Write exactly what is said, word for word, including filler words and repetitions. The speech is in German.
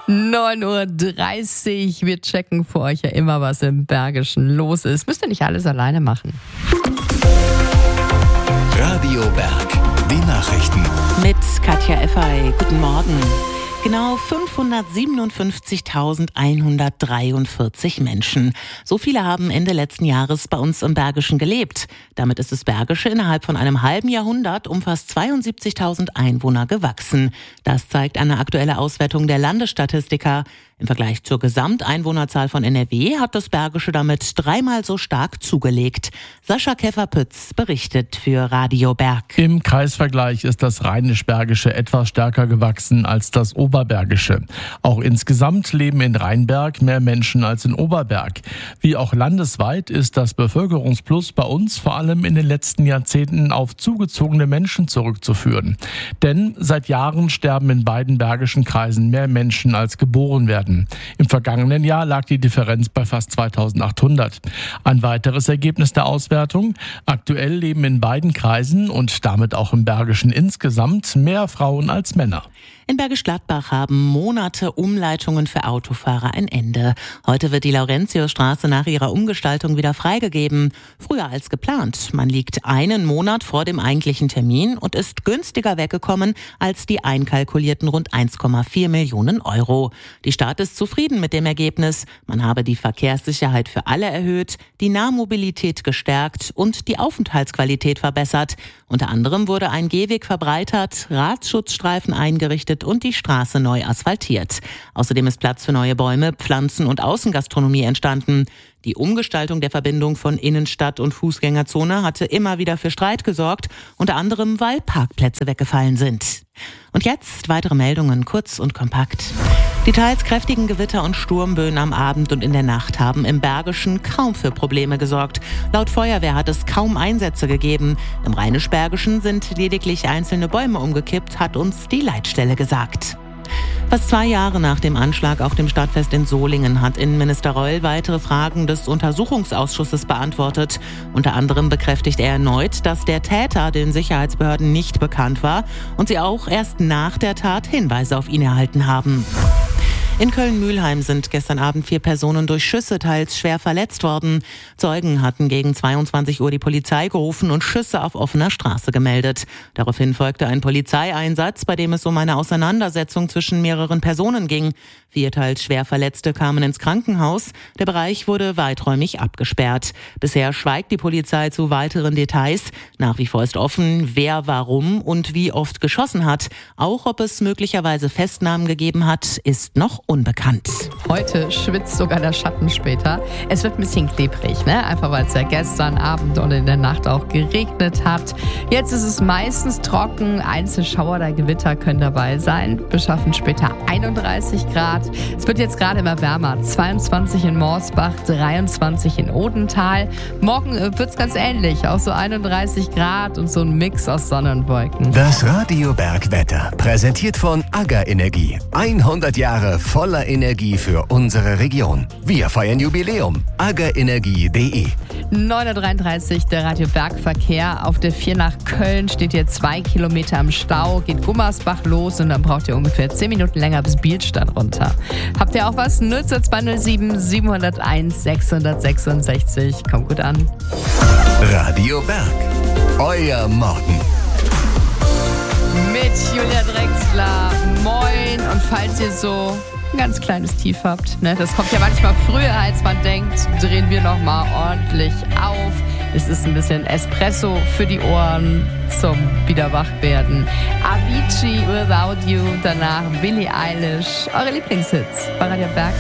neun Uhr dreißig. Wir checken für euch ja immer, was im Bergischen los ist. Müsst ihr nicht alles alleine machen. Radio Berg, die Nachrichten. Mit Katja Effay. Guten Morgen. Genau fünfhundertsiebenundfünfzigtausendeinhundertdreiundvierzig Menschen. So viele haben Ende letzten Jahres bei uns im Bergischen gelebt. Damit ist das Bergische innerhalb von einem halben Jahrhundert um fast zweiundsiebzigtausend Einwohner gewachsen. Das zeigt eine aktuelle Auswertung der Landesstatistiker. Im Vergleich zur Gesamteinwohnerzahl von N R W hat das Bergische damit dreimal so stark zugelegt. Sascha Käfer-Pütz berichtet für Radio Berg. Im Kreisvergleich ist das Rheinisch-Bergische etwas stärker gewachsen als das Oberbergische. Auch insgesamt leben in Rheinberg mehr Menschen als in Oberberg. Wie auch landesweit ist das Bevölkerungsplus bei uns vor allem in den letzten Jahrzehnten auf zugezogene Menschen zurückzuführen. Denn seit Jahren sterben in beiden bergischen Kreisen mehr Menschen als geboren werden. Im vergangenen Jahr lag die Differenz bei fast zweitausendachthundert. Ein weiteres Ergebnis der Auswertung: Aktuell leben in beiden Kreisen und damit auch im Bergischen insgesamt mehr Frauen als Männer. In Bergisch Gladbach haben Monate Umleitungen für Autofahrer ein Ende. Heute wird die Laurentiusstraße nach ihrer Umgestaltung wieder freigegeben. Früher als geplant. Man liegt einen Monat vor dem eigentlichen Termin und ist günstiger weggekommen als die einkalkulierten rund eins Komma vier Millionen Euro. Die Stadt ist zufrieden mit dem Ergebnis. Man habe die Verkehrssicherheit für alle erhöht, die Nahmobilität gestärkt und die Aufenthaltsqualität verbessert. Unter anderem wurde ein Gehweg verbreitert, Radsschutzstreifen eingerichtet und die Straße neu asphaltiert. Außerdem ist Platz für neue Bäume, Pflanzen und Außengastronomie entstanden. Die Umgestaltung der Verbindung von Innenstadt und Fußgängerzone hatte immer wieder für Streit gesorgt, unter anderem weil Parkplätze weggefallen sind. Und jetzt weitere Meldungen, kurz und kompakt. Die teils kräftigen Gewitter und Sturmböen am Abend und in der Nacht haben im Bergischen kaum für Probleme gesorgt. Laut Feuerwehr hat es kaum Einsätze gegeben. Im Rheinisch-Bergischen sind lediglich einzelne Bäume umgekippt, hat uns die Leitstelle gesagt. Fast zwei Jahre nach dem Anschlag auf dem Stadtfest in Solingen hat Innenminister Reul weitere Fragen des Untersuchungsausschusses beantwortet. Unter anderem bekräftigt er erneut, dass der Täter den Sicherheitsbehörden nicht bekannt war und sie auch erst nach der Tat Hinweise auf ihn erhalten haben. In Köln-Mühlheim sind gestern Abend vier Personen durch Schüsse teils schwer verletzt worden. Zeugen hatten gegen zweiundzwanzig Uhr die Polizei gerufen und Schüsse auf offener Straße gemeldet. Daraufhin folgte ein Polizeieinsatz, bei dem es um eine Auseinandersetzung zwischen mehreren Personen ging. Vier teils schwer Verletzte kamen ins Krankenhaus. Der Bereich wurde weiträumig abgesperrt. Bisher schweigt die Polizei zu weiteren Details. Nach wie vor ist offen, wer warum und wie oft geschossen hat. Auch ob es möglicherweise Festnahmen gegeben hat, ist noch unbekannt. Heute schwitzt sogar der Schatten später. Es wird ein bisschen klebrig, ne? Einfach weil es ja gestern Abend und in der Nacht auch geregnet hat. Jetzt ist es meistens trocken. Einzelschauer oder Gewitter können dabei sein. Wir schaffen später einunddreißig Grad. Es wird jetzt gerade immer wärmer. zweiundzwanzig in Morsbach, dreiundzwanzig in Odenthal. Morgen wird es ganz ähnlich. Auch so einunddreißig Grad und so ein Mix aus Sonne und Wolken. Das Radio Berg Wetter, präsentiert von AGA Energie. hundert Jahre voller Energie für unsere Region. Wir feiern Jubiläum. aga energie punkt de neun Uhr dreiunddreißig, der Radio Berg Verkehr. Auf der vier nach Köln steht ihr zwei Kilometer im Stau, geht Gummersbach los und dann braucht ihr ungefähr zehn Minuten länger bis Bielstadt runter. Habt ihr auch was? null zwei null sieben sieben null eins sechs sechs sechs. Kommt gut an. Radio Berg, euer Morgen. Mit Julia Drexler. Moin. Und falls ihr so ein ganz kleines Tief habt, ne, das kommt ja manchmal früher, als man denkt, drehen wir nochmal ordentlich auf. Es ist ein bisschen Espresso für die Ohren zum Wiederwachwerden. Avicii, Without You, danach Billie Eilish. Eure Lieblingshits bei Radio Berg.